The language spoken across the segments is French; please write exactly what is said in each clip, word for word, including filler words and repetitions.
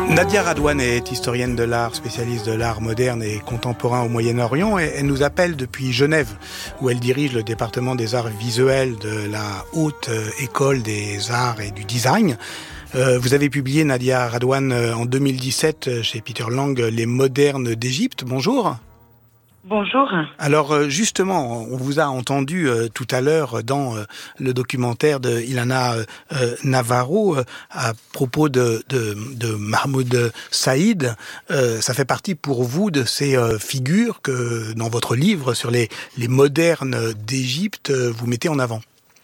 Nadia Radwan est historienne de l'art, spécialiste de l'art moderne et contemporain au Moyen-Orient. Et elle nous appelle depuis Genève, où elle dirige le département des arts visuels de la Haute École des Arts et du Design. Euh, vous avez publié, Nadia Radwan, en deux mille dix-sept chez Peter Lang, Les modernes d'Égypte. Bonjour. Bonjour. Alors justement, on vous a entendu euh, tout à l'heure dans euh, le documentaire de Ilana euh, Navarro euh, à propos de, de, de Mahmoud Saïd. Euh, ça fait partie pour vous de ces euh, figures que dans votre livre sur les, les modernes d'Égypte, euh, vous mettez en avant.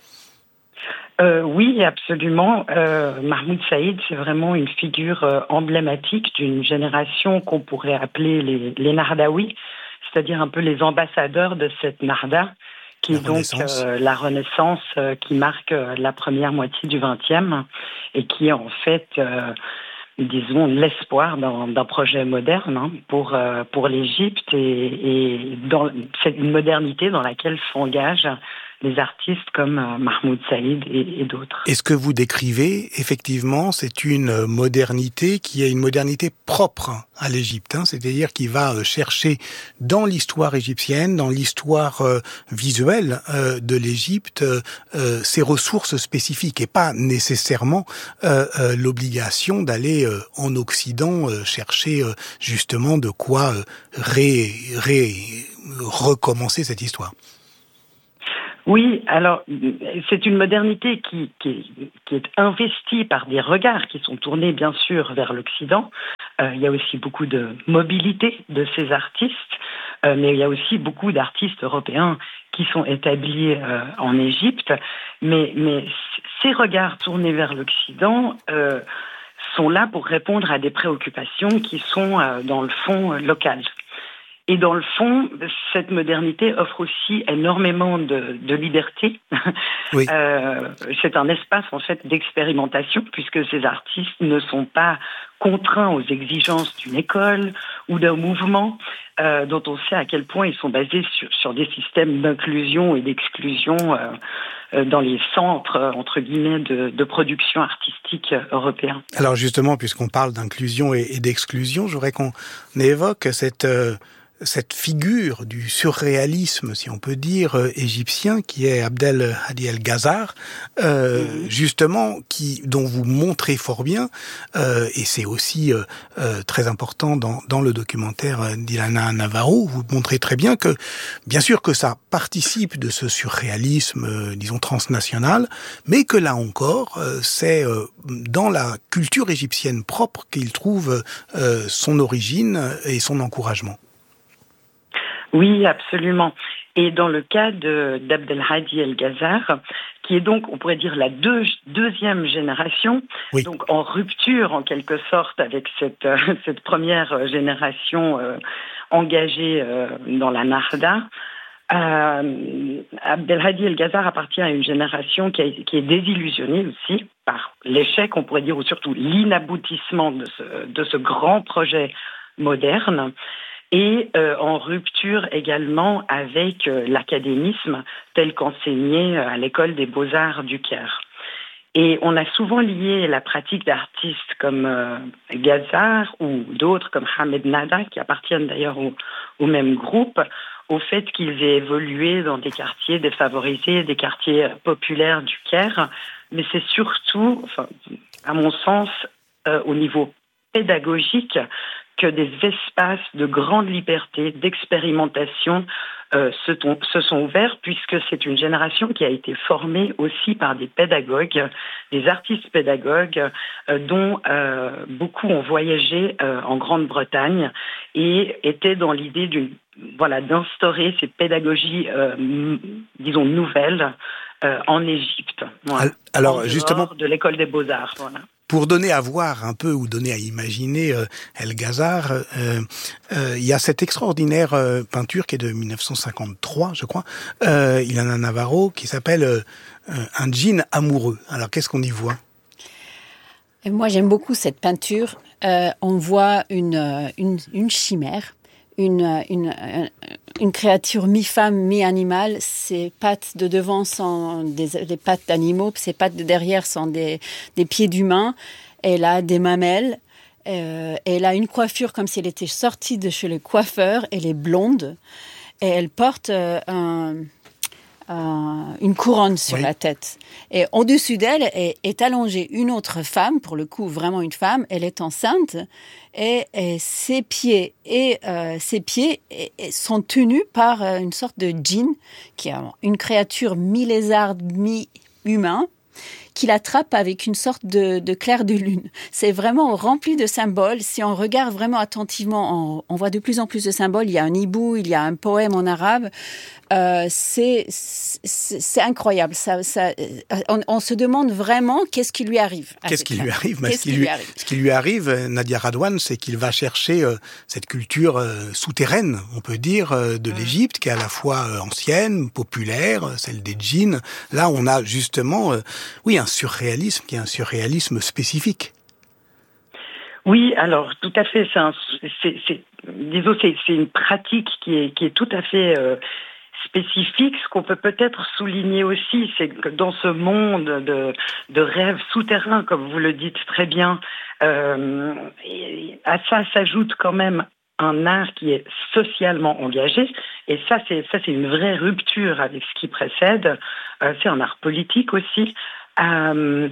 Euh, oui, absolument. Euh, Mahmoud Saïd, c'est vraiment une figure euh, emblématique d'une génération qu'on pourrait appeler les, les Nardawi, c'est-à-dire un peu les ambassadeurs de cette Narda, qui la est donc euh, la Renaissance euh, qui marque euh, la première moitié du vingtième et qui est en fait, euh, disons, l'espoir d'un, d'un projet moderne hein, pour, euh, pour l'Égypte et, et dans, c'est une modernité dans laquelle s'engagent les artistes comme euh, Mahmoud Saïd et, et d'autres. Et ce que vous décrivez, effectivement, c'est une modernité qui est une modernité propre à l'Égypte, hein, c'est-à-dire qui va chercher dans l'histoire égyptienne, dans l'histoire euh, visuelle euh, de l'Égypte, euh, ses ressources spécifiques et pas nécessairement euh, euh, l'obligation d'aller euh, en Occident euh, chercher euh, justement de quoi euh, ré, ré, recommencer cette histoire. Oui, alors c'est une modernité qui, qui, qui est investie par des regards qui sont tournés bien sûr vers l'Occident. Euh, il y a aussi beaucoup de mobilité de ces artistes, euh, mais il y a aussi beaucoup d'artistes européens qui sont établis euh, en Égypte. Mais, mais ces regards tournés vers l'Occident euh, sont là pour répondre à des préoccupations qui sont euh, dans le fond euh, locales. Et dans le fond, cette modernité offre aussi énormément de, de liberté. Oui. Euh, c'est un espace en fait d'expérimentation puisque ces artistes ne sont pas contraints aux exigences d'une école ou d'un mouvement euh, dont on sait à quel point ils sont basés sur, sur des systèmes d'inclusion et d'exclusion euh, dans les centres, entre guillemets, de, de production artistique européens. Alors justement, puisqu'on parle d'inclusion et, et d'exclusion, je voudrais qu'on évoque cette... Euh cette figure du surréalisme, si on peut dire, euh, égyptien, qui est Abdel Hadi El-Gazar, euh, mmh. justement, qui, dont vous montrez fort bien, euh, et c'est aussi euh, euh, très important dans, dans le documentaire d'Ilana Navarro, vous montrez très bien que, bien sûr que ça participe de ce surréalisme, euh, disons, transnational, mais que là encore, euh, c'est euh, dans la culture égyptienne propre qu'il trouve euh, son origine et son encouragement. Oui, absolument. Et dans le cas de, d'Abdel Hadi El-Gazar, qui est donc, on pourrait dire, la deux, deuxième génération, oui. donc en rupture en quelque sorte avec cette, euh, cette première génération euh, engagée euh, dans la Narda, euh, Abdel Hadi El-Gazar appartient à une génération qui, a, qui est désillusionnée aussi par l'échec, on pourrait dire, ou surtout l'inaboutissement de ce, de ce grand projet moderne. Et euh, en rupture également avec euh, l'académisme tel qu'enseigné euh, à l'école des beaux-arts du Caire. Et on a souvent lié la pratique d'artistes comme euh, Gazar ou d'autres comme Hamed Nada, qui appartiennent d'ailleurs au, au même groupe, au fait qu'ils aient évolué dans des quartiers défavorisés, des quartiers populaires du Caire. Mais c'est surtout, enfin, à mon sens, euh, au niveau pédagogique, que des espaces de grande liberté, d'expérimentation euh, se, ton, se sont ouverts, puisque c'est une génération qui a été formée aussi par des pédagogues, des artistes pédagogues, euh, dont euh, beaucoup ont voyagé euh, en Grande-Bretagne et étaient dans l'idée d'une, voilà, d'instaurer ces pédagogies, euh, m- disons, nouvelles euh, en Égypte. Voilà, alors, en justement, de l'école des beaux-arts, voilà. Pour donner à voir un peu, ou donner à imaginer euh, El-Gazar, euh, euh, il y a cette extraordinaire euh, peinture qui est de dix-neuf cent cinquante-trois, je crois, euh, Ilana Navarro, qui s'appelle euh, Un djinn amoureux. Alors, qu'est-ce qu'on y voit ? Et moi, j'aime beaucoup cette peinture. Euh, on voit une, une, une chimère, une, une, une créature mi-femme, mi-animal. Ses pattes de devant sont des, des pattes d'animaux, ses pattes de derrière sont des, des pieds d'humains. Elle a des mamelles. euh, elle a une coiffure comme si elle était sortie de chez le coiffeur. Elle est blonde et elle porte euh, un, un, une couronne sur oui. la tête. Et au-dessus d'elle est, est allongée une autre femme, pour le coup vraiment une femme. Elle est enceinte et, et ses pieds et euh, ses pieds et, et sont tenus par euh, une sorte de djinn, qui est une créature mi-lézarde, mi-humain, qui l'attrape avec une sorte de, de clair de lune. C'est vraiment rempli de symboles. Si on regarde vraiment attentivement, on, on voit de plus en plus de symboles. Il y a un hibou, il y a un poème en arabe. Euh, c'est, c'est, c'est incroyable. Ça, ça, on, on se demande vraiment qu'est-ce qui lui arrive. Qu'est-ce qui lui arrive, qu'est-ce ce, qui lui, lui arrive ce qui lui arrive, Nadia Radwan, c'est qu'il va chercher euh, cette culture euh, souterraine, on peut dire, euh, de mmh. l'Égypte, qui est à la fois euh, ancienne, populaire, celle des djinns. Là, on a justement, euh, oui, un surréalisme qui est un surréalisme spécifique. Oui, alors tout à fait. C'est, un, c'est, c'est disons, c'est, c'est une pratique qui est qui est tout à fait euh, spécifique. Ce qu'on peut peut-être souligner aussi, c'est que dans ce monde de de rêves souterrains, comme vous le dites très bien, euh, à ça s'ajoute quand même un art qui est socialement engagé, et ça c'est ça c'est une vraie rupture avec ce qui précède. Euh, c'est un art politique aussi. Euh,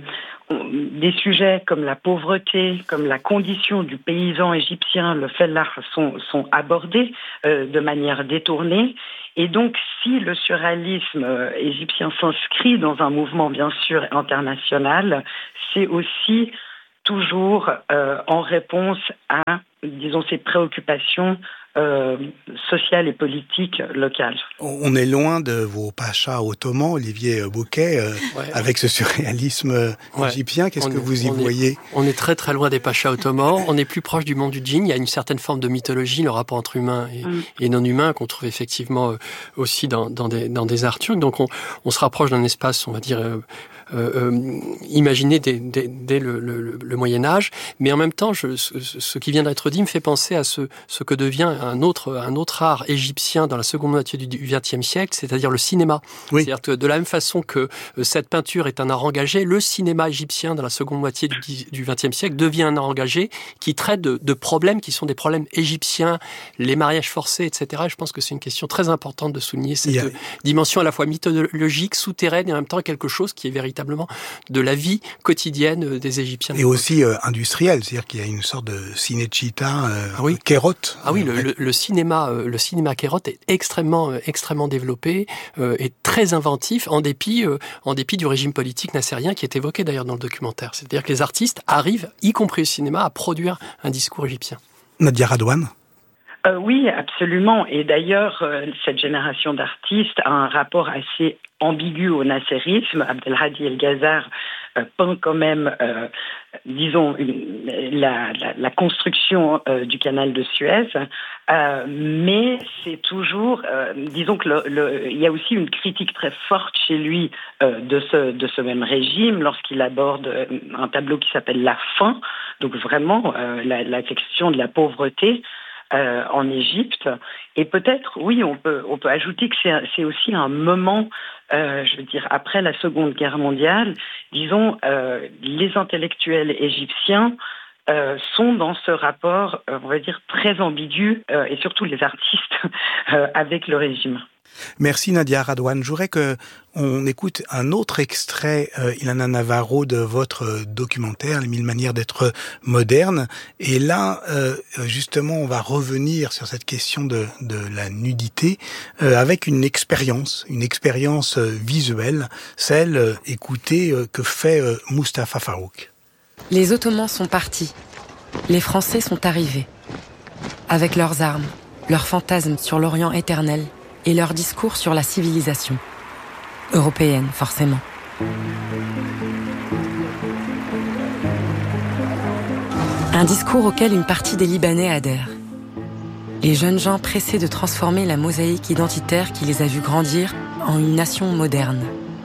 des sujets comme la pauvreté, comme la condition du paysan égyptien, le fellah, sont, sont abordés euh, de manière détournée. Et donc, si le surréalisme euh, égyptien s'inscrit dans un mouvement, bien sûr, international, c'est aussi toujours euh, en réponse à, disons, ces préoccupations Euh, sociales et politiques locales. On est loin de vos pachas ottomans, Olivier Bouquet, euh, ouais, avec ce surréalisme ouais. égyptien. Qu'est-ce on que est, vous y on voyez est, On est très très loin des pachas ottomans. On est plus proche du monde du djinn. Il y a une certaine forme de mythologie, le rapport entre humain et, mm. et non humain, qu'on trouve effectivement aussi dans, dans, des, dans des arts turcs. Donc on, on se rapproche d'un espace, on va dire, euh, euh, imaginé dès, dès, dès le, le, le Moyen-Âge. Mais en même temps, je, ce, ce qui vient d'être dit me fait penser à ce, ce que devient un autre, un autre art égyptien dans la seconde moitié du vingtième siècle, c'est-à-dire le cinéma. Oui. C'est-à-dire que de la même façon que cette peinture est un art engagé, le cinéma égyptien dans la seconde moitié du vingtième siècle devient un art engagé qui traite de, de problèmes qui sont des problèmes égyptiens, les mariages forcés, et cetera. Je pense que c'est une question très importante de souligner cette yeah. dimension à la fois mythologique, souterraine et en même temps quelque chose qui est véritablement de la vie quotidienne des Égyptiens. Et aussi euh, industriel, c'est-à-dire qu'il y a une sorte de Cinecittà, euh, ah oui. Kérot. Ah oui, le, le, le cinéma, euh, le cinéma Kérot est extrêmement, euh, extrêmement développé euh, et très inventif, en dépit, euh, en dépit du régime politique nassérien qui est évoqué d'ailleurs dans le documentaire. C'est-à-dire que les artistes arrivent, y compris au cinéma, à produire un discours égyptien. Nadia Radwan. Euh, oui, absolument. Et d'ailleurs, euh, cette génération d'artistes a un rapport assez ambigu au nasserisme. Abdelhadi El Gazzar euh, peint quand même, euh, disons, une, la, la, la construction euh, du canal de Suez, euh, mais c'est toujours, euh, disons que le, le, il y a aussi une critique très forte chez lui euh, de ce de ce même régime lorsqu'il aborde un tableau qui s'appelle La Faim, donc vraiment euh, la, la question de la pauvreté. Euh, en Égypte, et peut-être, oui, on peut on peut ajouter que c'est c'est aussi un moment, euh, je veux dire, après la Seconde Guerre mondiale, disons, euh, les intellectuels égyptiens euh, sont dans ce rapport, euh, on va dire, très ambigu, euh, et surtout les artistes euh, avec le régime. Merci Nadia Radwan. Je voudrais que on écoute un autre extrait, euh, Ilana Navarro, de votre documentaire, Les mille manières d'être moderne. Et là, euh, justement, on va revenir sur cette question de, de la nudité euh, avec une expérience, une expérience euh, visuelle, celle, euh, écoutez, euh, que fait euh, Mustapha Farrouk. Les Ottomans sont partis. Les Français sont arrivés. Avec leurs armes, leurs fantasmes sur l'Orient éternel, et leur discours sur la civilisation. Européenne, forcément. Un discours auquel une partie des Libanais adhèrent. Les jeunes gens pressés de transformer la mosaïque identitaire qui les a vus grandir en une nation moderne.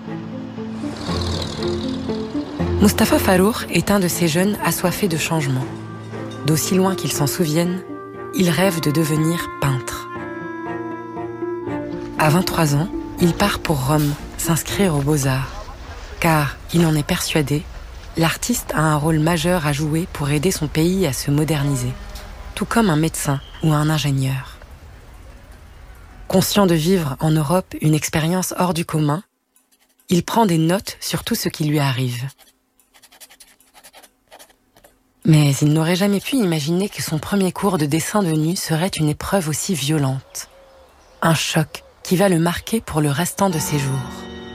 Mustapha Farrouk est un de ces jeunes assoiffés de changement. D'aussi loin qu'ils s'en souviennent, il rêve de devenir peintre. À vingt-trois ans, il part pour Rome, s'inscrire aux Beaux-Arts. Car, il en est persuadé, l'artiste a un rôle majeur à jouer pour aider son pays à se moderniser, tout comme un médecin ou un ingénieur. Conscient de vivre en Europe une expérience hors du commun, il prend des notes sur tout ce qui lui arrive. Mais il n'aurait jamais pu imaginer que son premier cours de dessin de nu serait une épreuve aussi violente. Un choc qui va le marquer pour le restant de ses jours.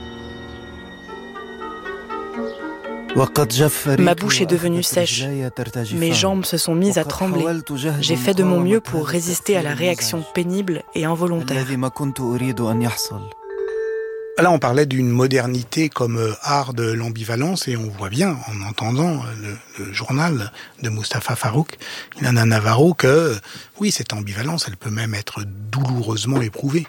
Ma bouche est devenue sèche. Mes jambes se sont mises à trembler. J'ai fait de mon mieux pour résister à la réaction pénible et involontaire. Là, on parlait d'une modernité comme art de l'ambivalence et on voit bien, en entendant le, le journal de Mustapha Farrouk, Ilana Navarro, que oui, cette ambivalence, elle peut même être douloureusement éprouvée.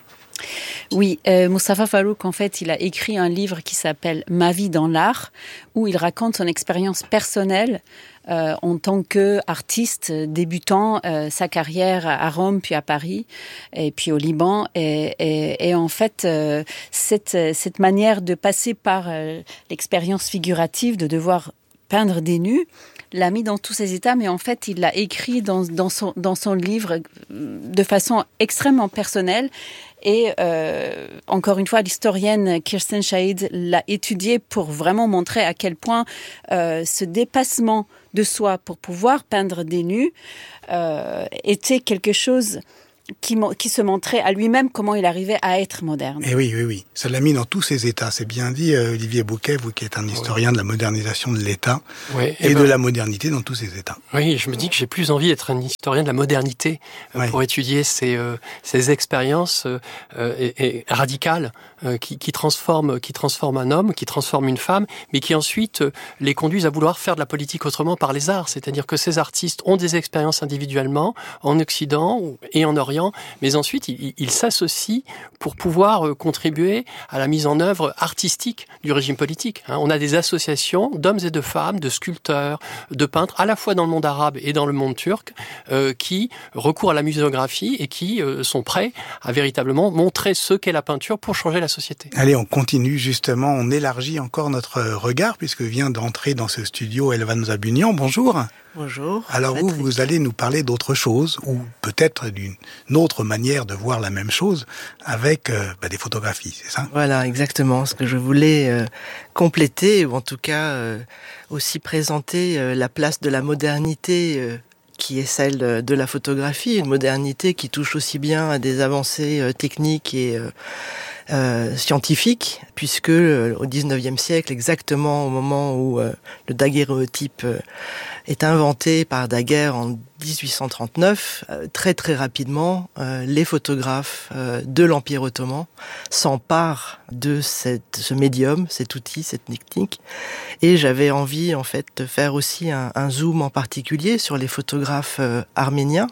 Oui, euh, Mustapha Farrouk, en fait, il a écrit un livre qui s'appelle « Ma vie dans l'art », où il raconte son expérience personnelle euh, en tant qu'artiste débutant euh, sa carrière à Rome, puis à Paris, et puis au Liban. Et, et, et en fait, euh, cette, cette manière de passer par euh, l'expérience figurative, de devoir peindre des nus, l'a mis dans tous ses états, mais en fait, il l'a écrit dans, dans, son, dans son livre de façon extrêmement personnelle. Et euh, encore une fois, l'historienne Kirsten Shahid l'a étudié pour vraiment montrer à quel point euh, ce dépassement de soi pour pouvoir peindre des nus euh, était quelque chose qui, qui se montrait à lui-même comment il arrivait à être moderne. Et oui, oui, oui. Ça l'a mis dans tous ses états. C'est bien dit, euh, Olivier Bouquet, vous qui êtes un historien oui. de la modernisation de l'État oui, et, et ben, de la modernité dans tous ses états. Oui, je me dis que j'ai plus envie d'être un historien de la modernité euh, oui. pour étudier ces, euh, ces expériences euh, et, et radicales euh, qui, qui, transforment, qui transforment un homme, qui transforment une femme, mais qui ensuite euh, les conduisent à vouloir faire de la politique autrement par les arts. C'est-à-dire que ces artistes ont des expériences individuellement en Occident et en Orient, mais ensuite ils, ils s'associent pour pouvoir euh, contribuer à la mise en œuvre artistique du régime politique. Hein. On a des associations d'hommes et de femmes, de sculpteurs, de peintres, à la fois dans le monde arabe et dans le monde turc, euh, qui recourent à la muséographie et qui euh, sont prêts à véritablement montrer ce qu'est la peinture pour changer la société. Allez, on continue justement, on élargit encore notre regard puisque vient d'entrer dans ce studio Elvan Zabunian. Bonjour. Bonjour. Alors vous, vous allez nous parler d'autre chose, ou peut-être d'une autre manière de voir la même chose, avec euh, bah, des photographies, c'est ça ? Voilà, exactement. Ce que je voulais euh, compléter, ou en tout cas euh, aussi présenter euh, la place de la modernité euh, qui est celle de, de la photographie, une modernité qui touche aussi bien à des avancées euh, techniques et euh, Euh, scientifique, puisque euh, au dix-neuvième siècle, exactement au moment où euh, le daguerréotype euh, est inventé par Daguerre en dix-huit cent trente-neuf, euh, très très rapidement, euh, les photographes euh, de l'Empire ottoman s'emparent de cette, ce médium, cet outil, cette technique. Et j'avais envie en fait de faire aussi un, un zoom en particulier sur les photographes euh, arméniens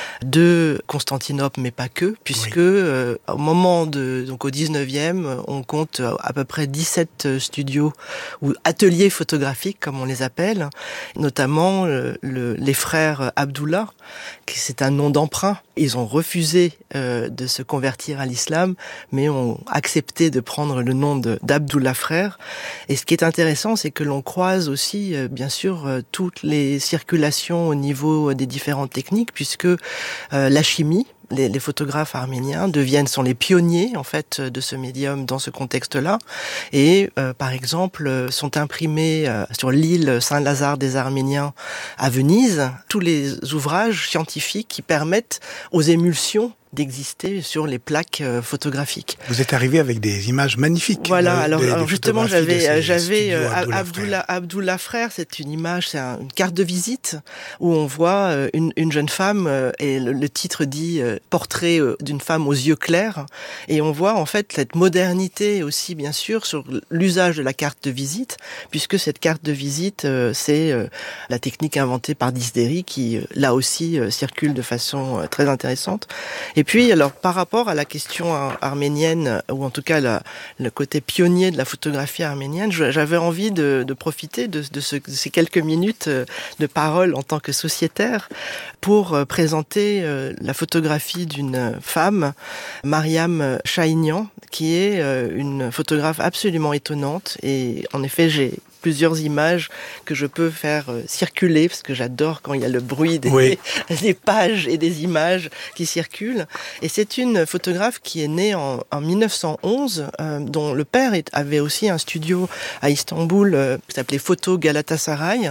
de Constantinople, mais pas que, puisque oui. euh, au moment de, donc au dix-neuvième, on compte à peu près dix-sept studios ou ateliers photographiques, comme on les appelle, notamment le, le, les frères Abdullah, qui c'est un nom d'emprunt. Ils ont refusé euh, de se convertir à l'islam, mais ont accepté de prendre le nom de, d'Abdullah frère. Et ce qui est intéressant, c'est que l'on croise aussi, euh, bien sûr, euh, toutes les circulations au niveau des différentes techniques, puisque euh, la chimie, Les, les photographes arméniens deviennent, sont les pionniers en fait de ce médium dans ce contexte-là, et euh, par exemple sont imprimés euh, sur l'île Saint-Lazare des Arméniens à Venise tous les ouvrages scientifiques qui permettent aux émulsions d'exister sur les plaques euh, photographiques. Vous êtes arrivé avec des images magnifiques. Voilà, de, alors, des, alors des justement j'avais j'avais euh, Abdullah, Abdullah, Abdullah frère, c'est une image, c'est un, une carte de visite où on voit euh, une, une jeune femme euh, et le, le titre dit euh, portrait euh, d'une femme aux yeux clairs, et on voit en fait cette modernité aussi bien sûr sur l'usage de la carte de visite, puisque cette carte de visite euh, c'est euh, la technique inventée par Disdéry qui euh, là aussi euh, circule de façon euh, très intéressante. Et puis, alors, par rapport à la question ar- arménienne, ou en tout cas la, le côté pionnier de la photographie arménienne, j'avais envie de, de profiter de, de, ce, de ces quelques minutes de parole en tant que sociétaire pour présenter la photographie d'une femme, Mariam Chahinian, qui est une photographe absolument étonnante. Et en effet, j'ai plusieurs images que je peux faire euh, circuler, parce que j'adore quand il y a le bruit des, oui. des pages et des images qui circulent. Et c'est une photographe qui est née en, en mille neuf cent onze, euh, dont le père est, avait aussi un studio à Istanbul euh, qui s'appelait Photo Galatasaray.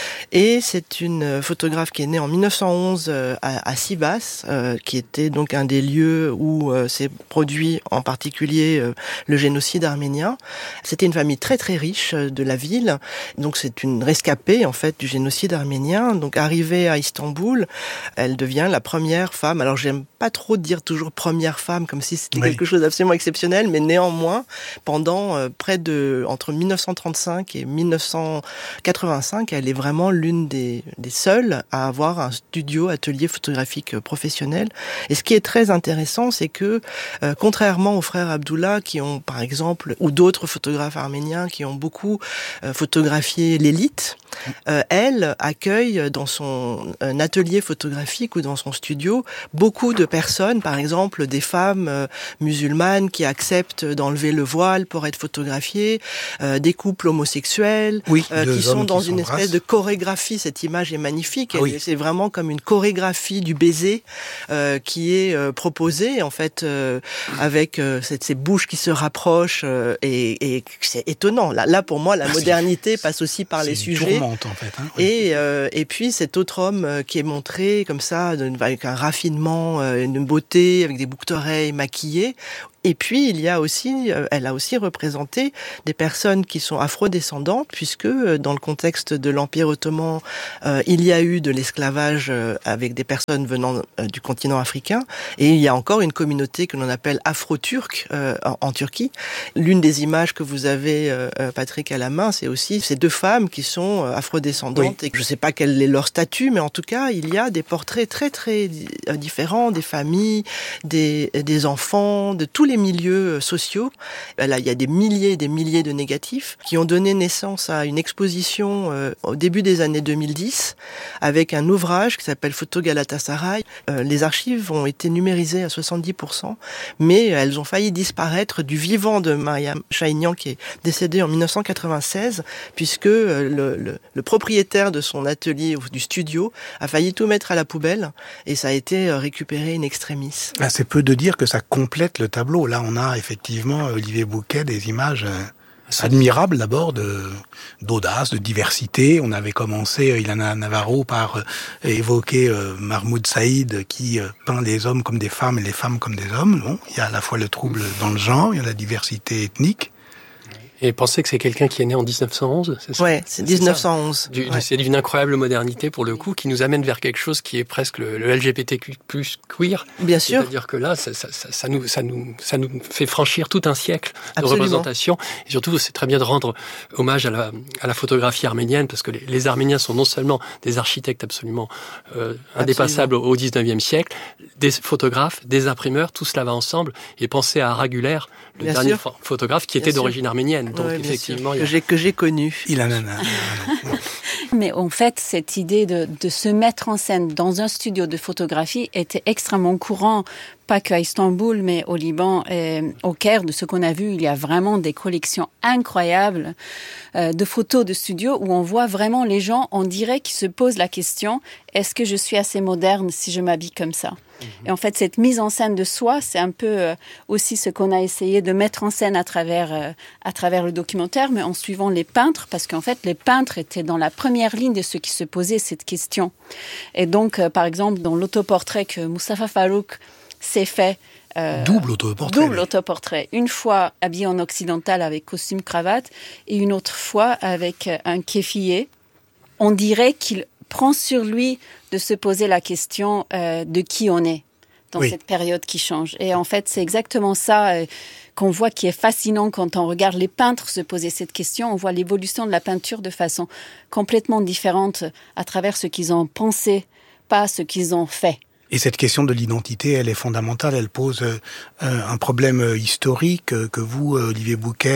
Et c'est une photographe qui est née en mille neuf cent onze euh, à, à Sivas, euh, qui était donc un des lieux où euh, s'est produit en particulier euh, le génocide arménien. C'était une famille très très riche euh, de la ville, donc c'est une rescapée en fait du génocide arménien. Donc arrivée à Istanbul, elle devient la première femme, alors j'aime pas trop dire toujours première femme comme si c'était oui. quelque chose d'absolument exceptionnel, mais néanmoins pendant euh, près de entre mille neuf cent trente-cinq et mille neuf cent quatre-vingt-cinq, elle est vraiment l'une des, des seules à avoir un studio atelier photographique professionnel. Et ce qui est très intéressant, c'est que euh, contrairement aux frères Abdullah qui ont par exemple, ou d'autres photographes arméniens qui ont beaucoup euh, photographié l'élite, euh, elle accueille dans son un atelier photographique ou dans son studio beaucoup de personnes, par exemple des femmes euh, musulmanes qui acceptent d'enlever le voile pour être photographiées, euh, des couples homosexuels oui, euh, qui sont dans qui une espèce de chorégraphie. Cette image est magnifique. Oui. C'est vraiment comme une chorégraphie du baiser euh, qui est euh, proposée en fait euh, avec euh, cette, ces bouches qui se rapprochent euh, et, et c'est étonnant. Là, là pour moi, la modernité passe aussi par les sujets. En fait, hein, oui. Et euh, et puis cet autre homme euh, qui est montré comme ça avec un raffinement, euh, une beauté, avec des boucles d'oreilles maquillées. Et puis, il y a aussi, euh, elle a aussi représenté des personnes qui sont afrodescendantes, puisque euh, dans le contexte de l'Empire ottoman, euh, il y a eu de l'esclavage euh, avec des personnes venant euh, du continent africain, et il y a encore une communauté que l'on appelle afro-turque euh, en, en Turquie. L'une des images que vous avez, euh, Patrick, à la main, c'est aussi ces deux femmes qui sont afrodescendantes, oui. et je ne sais pas quel est leur statut, mais en tout cas, il y a des portraits très très différents, des familles, des, des enfants, de tous les milieux sociaux. Là, il y a des milliers et des milliers de négatifs qui ont donné naissance à une exposition euh, au début des années deux mille dix avec un ouvrage qui s'appelle Photo Galatasaray. Euh, les archives ont été numérisées à soixante-dix pour cent, mais elles ont failli disparaître du vivant de Mariam Shahinian qui est décédée en mille neuf cent quatre-vingt-seize, puisque le, le, le propriétaire de son atelier ou du studio a failli tout mettre à la poubelle et ça a été récupéré in extremis. Ah, c'est peu de dire que ça complète le tableau. Là, on a effectivement, Olivier Bouquet, des images admirables d'abord, de, d'audace, de diversité. On avait commencé, Ilana Navarro, par euh, évoquer euh, Mahmoud Saïd qui euh, peint les hommes comme des femmes et les femmes comme des hommes. Bon, il y a à la fois le trouble dans le genre, il y a la diversité ethnique. Et pensez que c'est quelqu'un qui est né en dix-neuf cent onze, c'est ça? Ouais, c'est dix-neuf cent onze. Du, ouais. C'est d'une incroyable modernité pour le coup, qui nous amène vers quelque chose qui est presque le, le L G B T Q plus queer. Bien sûr. C'est-à-dire que là, ça, ça, ça, ça, nous, ça, nous, ça nous fait franchir tout un siècle Absolument. de représentation. Et surtout, c'est très bien de rendre hommage à la, à la photographie arménienne, parce que les, les Arméniens sont non seulement des architectes absolument euh, indépassables au dix-neuvième siècle, des photographes, des imprimeurs, tout cela va ensemble. Et pensez à Araguler, le bien dernier sûr. photographe qui bien était sûr. d'origine arménienne. Donc ouais, effectivement, que j'ai que j'ai connu. Il en a. Mais en fait, cette idée de, de se mettre en scène dans un studio de photographie était extrêmement courant, pas qu'à Istanbul, mais au Liban et au Caire. De ce qu'on a vu, il y a vraiment des collections incroyables euh, de photos de studio où on voit vraiment les gens, on dirait qu'ils se posent la question, est-ce que je suis assez moderne si je m'habille comme ça ? Et en fait, cette mise en scène de soi, c'est un peu euh, aussi ce qu'on a essayé de mettre en scène à travers, euh, à travers le documentaire, mais en suivant les peintres, parce qu'en fait, les peintres étaient dans la première ligne de ceux qui se posaient cette question. Et donc, euh, par exemple, dans l'autoportrait que Moustapha Farrouk s'est fait, Euh, double autoportrait. Double autoportrait. Une fois habillé en occidental avec costume cravate et une autre fois avec un kéfier. On dirait qu'il prend sur lui de se poser la question euh, de qui on est dans oui. cette période qui change. Et en fait, c'est exactement ça euh, qu'on voit qui est fascinant quand on regarde les peintres se poser cette question. On voit l'évolution de la peinture de façon complètement différente à travers ce qu'ils ont pensé, pas ce qu'ils ont fait. Et cette question de l'identité, elle est fondamentale. Elle pose euh, un problème historique que vous, Olivier Bouquet,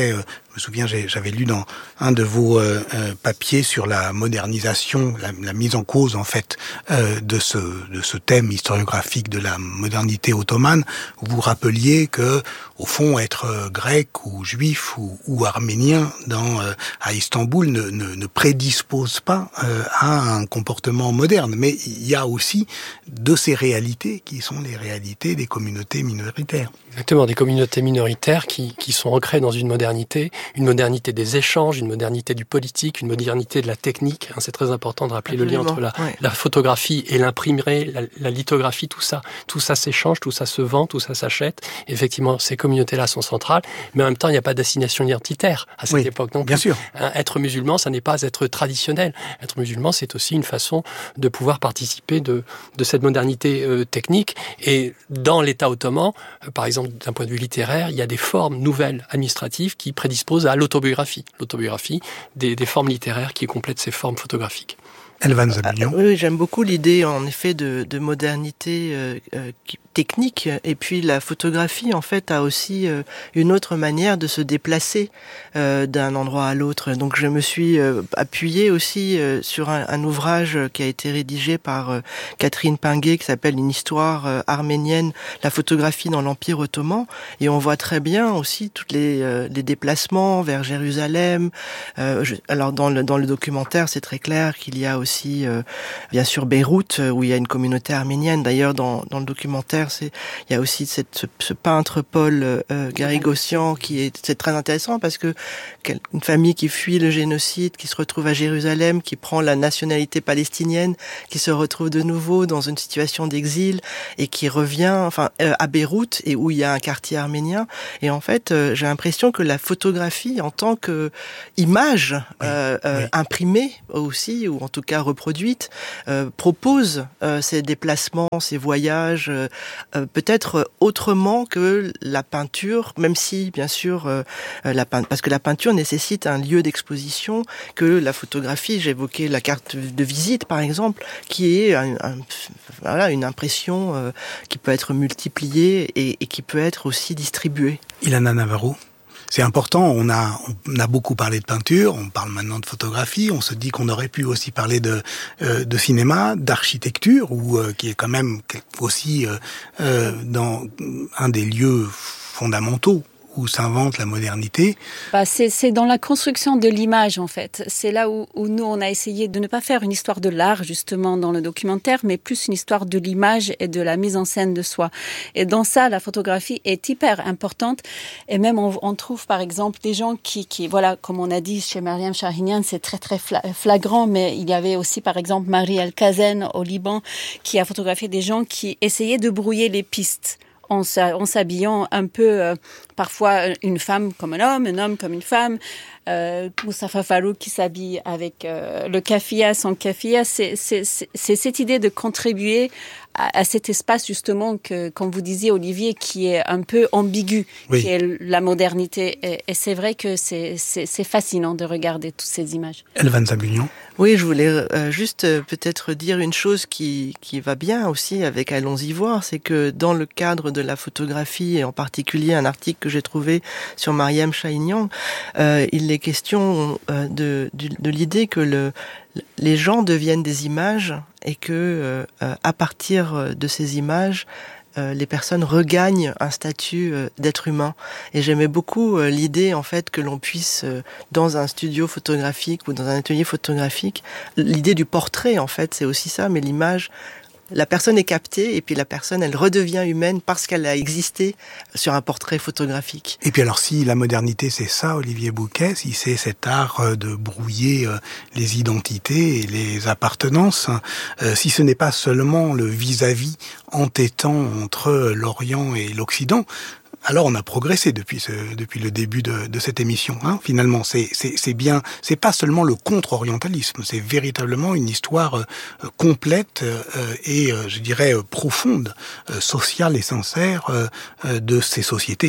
Je me souviens, j'avais lu dans un de vos euh, papiers sur la modernisation, la, la mise en cause en fait euh, de ce de ce thème historiographique de la modernité ottomane. Où vous rappeliez que, au fond, être euh, grec ou juif ou, ou arménien dans euh, à Istanbul ne, ne, ne prédispose pas euh, à un comportement moderne, mais il y a aussi de ces réalités qui sont les réalités des communautés minoritaires. Exactement, des communautés minoritaires qui, qui sont ancrées dans une modernité, une modernité des échanges, une modernité du politique, une modernité de la technique. Hein, c'est très important de rappeler Absolument, le lien entre la, ouais. la photographie et l'imprimerie, la, la lithographie, tout ça. Tout ça s'échange, tout ça se vend, tout ça s'achète. Effectivement, ces communautés-là sont centrales, mais en même temps, il n'y a pas d'assignation identitaire à cette oui, époque non plus. Bien sûr. Hein, être musulman, ça n'est pas être traditionnel. Être musulman, c'est aussi une façon de pouvoir participer de, de cette modernité euh, technique. Et dans l'État ottoman, euh, par exemple, d'un point de vue littéraire, il y a des formes nouvelles administratives qui prédisposent à l'autobiographie. L'autobiographie, des, des formes littéraires qui complètent ces formes photographiques. Elvan Zabunian. Oui, j'aime beaucoup l'idée, en effet, de, de modernité euh, euh, technique. Et puis la photographie, en fait, a aussi euh, une autre manière de se déplacer euh, d'un endroit à l'autre. Donc je me suis euh, appuyée aussi euh, sur un, un ouvrage qui a été rédigé par euh, Catherine Pinguet, qui s'appelle Une histoire euh, arménienne, la photographie dans l'Empire ottoman. Et on voit très bien aussi tous les, euh, les déplacements vers Jérusalem. Euh, je, alors dans le, dans le documentaire, c'est très clair qu'il y a aussi aussi, euh, bien sûr, Beyrouth, où il y a une communauté arménienne. D'ailleurs, dans, dans le documentaire, c'est, il y a aussi cette, ce, ce peintre Paul euh, Garigossian qui est, c'est très intéressant parce que une famille qui fuit le génocide, qui se retrouve à Jérusalem, qui prend la nationalité palestinienne, qui se retrouve de nouveau dans une situation d'exil et qui revient, enfin, euh, à Beyrouth et où il y a un quartier arménien. Et en fait, euh, j'ai l'impression que la photographie, en tant que image euh, oui, euh, oui. imprimée aussi, ou en tout cas reproduite, euh, propose euh, ces déplacements, ces voyages, euh, euh, peut-être autrement que la peinture, même si, bien sûr, euh, la peint- parce que la peinture nécessite un lieu d'exposition, que la photographie, j'évoquais la carte de visite, par exemple, qui est un, un, voilà, une impression euh, qui peut être multipliée et, et qui peut être aussi distribuée. Ilana Navarro. C'est important, on a, on a beaucoup parlé de peinture, on parle maintenant de photographie, on se dit qu'on aurait pu aussi parler de, euh, de cinéma, d'architecture, ou euh, qui est quand même aussi euh, euh, dans un des lieux fondamentaux où s'invente la modernité. Bah c'est, c'est dans la construction de l'image, en fait. C'est là où, où nous, on a essayé de ne pas faire une histoire de l'art, justement, dans le documentaire, mais plus une histoire de l'image et de la mise en scène de soi. Et dans ça, la photographie est hyper importante. Et même, on, on trouve, par exemple, des gens qui, qui, voilà, comme on a dit chez Mariam Shahinian, c'est très, très flagrant, mais il y avait aussi, par exemple, Marie El-Kazen au Liban, qui a photographié des gens qui essayaient de brouiller les pistes. En s'habillant un peu, euh, parfois une femme comme un homme, un homme comme une femme. Euh, Moustapha Farouk qui s'habille avec euh, le kafia, sans kafia. C'est, c'est, c'est, c'est cette idée de contribuer à, à cet espace, justement, que, comme vous disiez, Olivier, qui est un peu ambigu, oui. qui est la modernité. Et, et c'est vrai que c'est, c'est, c'est fascinant de regarder toutes ces images. Elvan Zabunian. Oui, je voulais euh, juste euh, peut-être dire une chose qui, qui va bien aussi avec Allons-y voir, c'est que dans le cadre de la photographie, et en particulier un article que j'ai trouvé sur Mariam Shahinian, euh, il est question euh, de, de, de l'idée que le, les gens deviennent des images et que euh, à partir de ces images, Euh, les personnes regagnent un statut euh, d'être humain. Et j'aimais beaucoup euh, l'idée, en fait, que l'on puisse, euh, dans un studio photographique ou dans un atelier photographique, l'idée du portrait, en fait, c'est aussi ça, mais l'image, la personne est captée et puis la personne, elle redevient humaine parce qu'elle a existé sur un portrait photographique. Et puis alors, si la modernité, c'est ça, Olivier Bouquet, si c'est cet art de brouiller les identités et les appartenances, euh, si ce n'est pas seulement le vis-à-vis entêtant entre l'Orient et l'Occident, alors on a progressé depuis ce, depuis le début de, de cette émission. Hein. Finalement, c'est, c'est, c'est bien, c'est pas seulement le contre-orientalisme, c'est véritablement une histoire euh, complète euh, et, euh, je dirais, euh, profonde, euh, sociale et sincère euh, euh, de ces sociétés.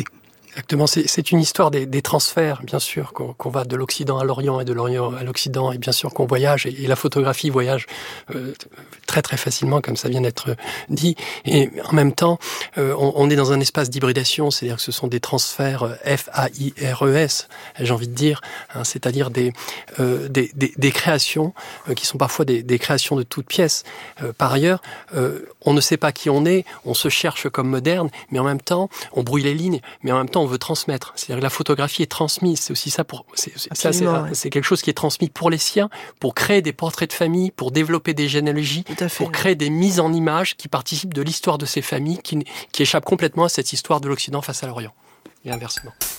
Exactement, c'est, c'est une histoire des, des transferts, bien sûr, qu'on, qu'on va de l'Occident à l'Orient et de l'Orient à l'Occident, et bien sûr qu'on voyage, et, et la photographie voyage euh, très très facilement, comme ça vient d'être dit, et en même temps, euh, on, on est dans un espace d'hybridation, c'est-à-dire que ce sont des transferts F A I R E S, j'ai envie de dire, hein, c'est-à-dire des, euh, des, des, des créations euh, qui sont parfois des, des créations de toutes pièces. Euh, par ailleurs, euh, on ne sait pas qui on est, on se cherche comme moderne, mais en même temps, on brouille les lignes, mais en même temps, on veut transmettre. C'est-à-dire que la photographie est transmise. C'est aussi ça pour, c'est, c'est, ça, c'est, ouais. c'est quelque chose qui est transmis pour les siens, pour créer des portraits de famille, pour développer des généalogies, pour créer des mises en images qui participent de l'histoire de ces familles, qui, qui échappent complètement à cette histoire de l'Occident face à l'Orient. Et inversement.